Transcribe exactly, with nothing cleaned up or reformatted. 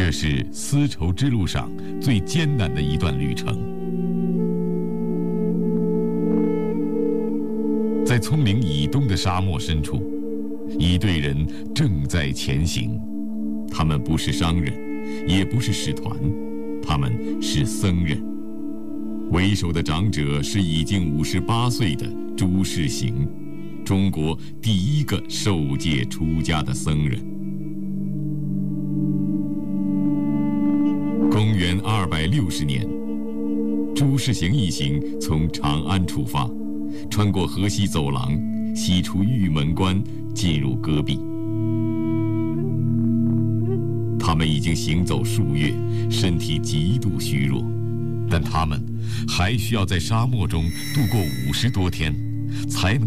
这是丝绸之路上最艰难的一段旅程。在葱岭以东的沙漠深处，一队人正在前行。他们不是商人，也不是使团，他们是僧人。为首的长者是已经五十八岁的朱士行，中国第一个受戒出家的僧人。公元二百六十年，朱士行一行从长安出发，穿过河西走廊，西出玉门关，进入戈壁。他们已经行走数月，身体极度虚弱，但他们还需要在沙漠中度过五十多天，才能